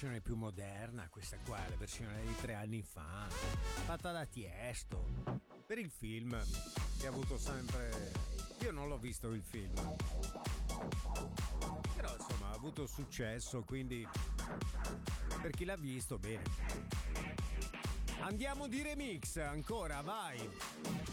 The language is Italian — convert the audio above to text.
versione più moderna, questa qua, la versione di 3 anni fa, fatta da Tiesto, per il film che ha avuto sempre... Io non l'ho visto il film, però insomma ha avuto successo, quindi per chi l'ha visto, bene. Andiamo di remix, ancora, vai!